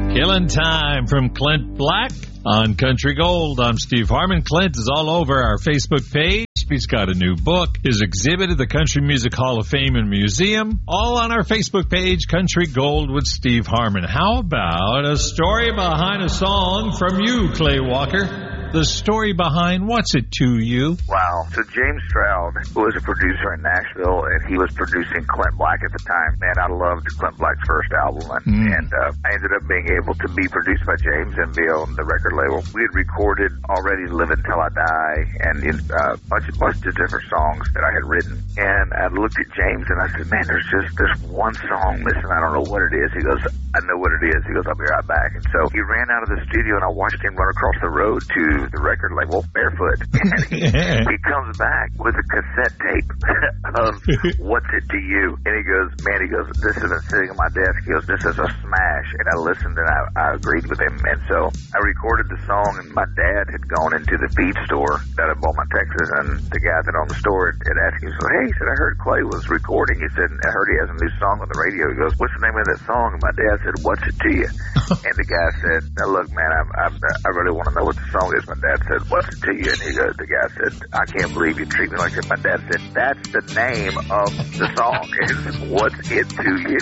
Killing Time from Clint Black on Country Gold. I'm Steve Harmon. Clint is all over our Facebook page. He's got a new book, his exhibit at the Country Music Hall of Fame and Museum, all on our Facebook page, Country Gold with Steve Harmon. How about a story behind a song from you, Clay Walker? The story behind What's It To You? Wow. So James Stroud was a producer in Nashville, and he was producing Clint Black at the time. Man, I loved Clint Black's first album, and I ended up being able to be produced by James and be on the record label. We had recorded already Live Until I Die and a bunch of different songs that I had written. And I looked at James, and I said, man, there's one song missing. I don't know what it is. He goes, I know what it is. He goes, I'll be right back. And so he ran out of the studio, and I watched him run across the road to the record label barefoot. And he comes back with a cassette tape of What's It To You? And he goes, this has been sitting on my desk. He goes, this is a smash. And I listened, and I agreed with him. And so I recorded the song, and my dad had gone into the feed store that I bought my Texas, and the guy that owned the store had asked me, hey, he said, I heard Clay was recording. He said, I heard he has a new song on the radio. He goes, what's the name of that song? And my dad said, What's It To You? And the guy said, now look, man, I really want to know what the song is. My dad said, what's it to you? And the guy said, I can't believe you treat me like that. My dad said, that's the name of the song is What's It To You?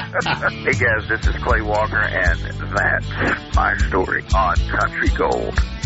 Hey guys, this is Clay Walker, and that's my story on Country Gold.